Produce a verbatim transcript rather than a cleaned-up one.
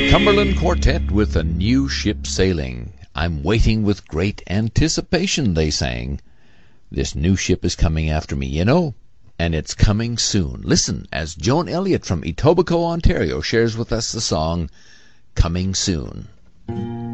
Cumberland Quartet with a new ship sailing. I'm waiting with great anticipation, they sang. This new ship is coming after me, you know, and it's coming soon. Listen as Joan Elliott from Etobicoke, Ontario shares with us the song Coming Soon.